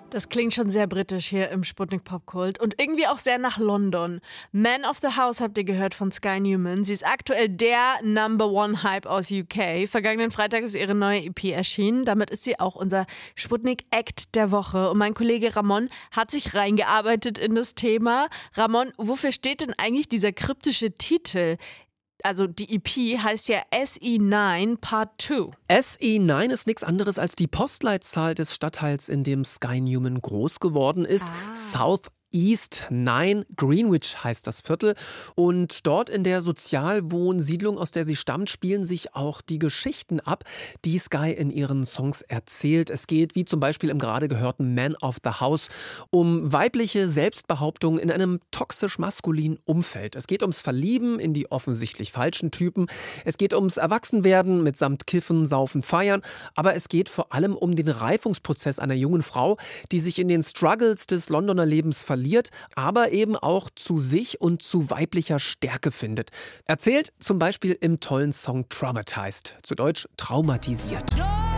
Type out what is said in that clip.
Das klingt schon sehr britisch hier im Sputnik Popkult und irgendwie auch sehr nach London. Man of the House habt ihr gehört von Sky Newman. Sie ist aktuell der Number-One-Hype aus UK. Vergangenen Freitag ist ihre neue EP erschienen. Damit ist sie auch unser Sputnik-Act der Woche. Und mein Kollege Ramon hat sich reingearbeitet in das Thema. Ramon, wofür steht denn eigentlich dieser kryptische Titel? Also die EP heißt ja SE9 Part 2. SE9 ist nichts anderes als die Postleitzahl des Stadtteils, in dem Sky Newman groß geworden ist. South East 9, Greenwich heißt das Viertel. Und dort in der Sozialwohnsiedlung, aus der sie stammt, spielen sich auch die Geschichten ab, die Sky in ihren Songs erzählt. Es geht, wie zum Beispiel im gerade gehörten Man of the House, um weibliche Selbstbehauptung in einem toxisch-maskulinen Umfeld. Es geht ums Verlieben in die offensichtlich falschen Typen. Es geht ums Erwachsenwerden mitsamt Kiffen, Saufen, Feiern. Aber es geht vor allem um den Reifungsprozess einer jungen Frau, die sich in den Struggles des Londoner Lebens verliert, aber eben auch zu sich und zu weiblicher Stärke findet. Erzählt zum Beispiel im tollen Song Traumatized, zu Deutsch traumatisiert.